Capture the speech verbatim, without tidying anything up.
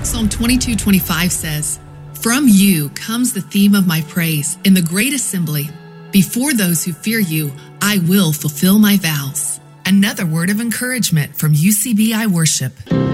Psalm twenty-two twenty-five says, "From you comes the theme of my praise in the great assembly. Before those who fear you, I will fulfill my vows." Another word of encouragement from U C B I Worship.